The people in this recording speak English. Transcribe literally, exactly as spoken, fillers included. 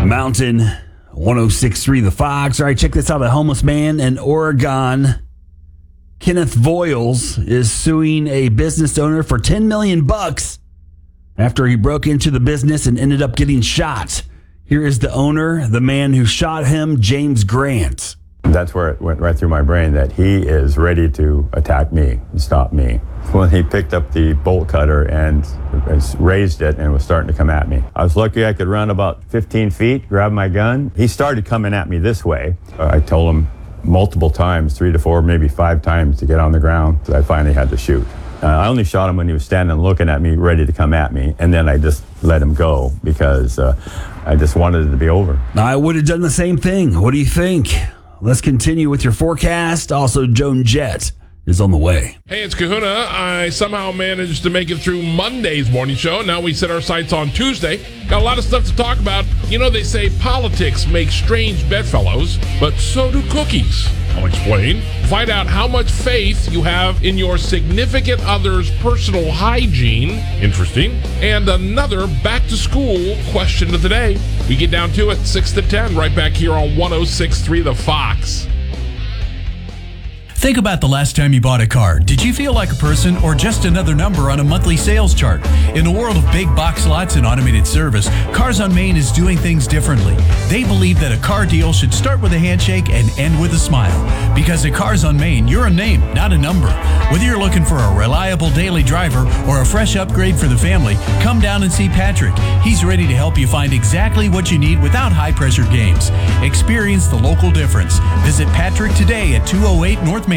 Mountain one oh six point three The Fox. All right, check this out. A homeless man in Oregon, Kenneth Voiles, is suing a business owner for ten million bucks after he broke into the business and ended up getting shot. Here is the owner, the man who shot him, James Grant. That's where it went right through my brain that he is ready to attack me and stop me. When he picked up the bolt cutter and raised it and was starting to come at me. I was lucky I could run about fifteen feet, grab my gun. He started coming at me this way. I told him multiple times, three to four, maybe five times to get on the ground. I finally had to shoot. Uh, I only shot him when he was standing looking at me, ready to come at me. And then I just let him go because uh, I just wanted it to be over. I would have done the same thing. What do you think? Let's continue with your forecast. Also, Joan Jett is on the way. Hey, it's Kahuna. I somehow managed to make it through Monday's morning show. Now we set our sights on Tuesday. Got a lot of stuff to talk about. You know, they say politics make strange bedfellows, but so do cookies. I'll explain. Find out how much faith you have in your significant other's personal hygiene. Interesting. And another back-to-school question of the day. We get down to it, six to ten, right back here on one oh six point three The Fox. Think about the last time you bought a car. Did you feel like a person or just another number on a monthly sales chart? In the world of big box lots and automated service, Cars on Main is doing things differently. They believe that a car deal should start with a handshake and end with a smile. Because at Cars on Main, you're a name, not a number. Whether you're looking for a reliable daily driver or a fresh upgrade for the family, come down and see Patrick. He's ready to help you find exactly what you need without high-pressure games. Experience the local difference. Visit Patrick today at two oh eight North Main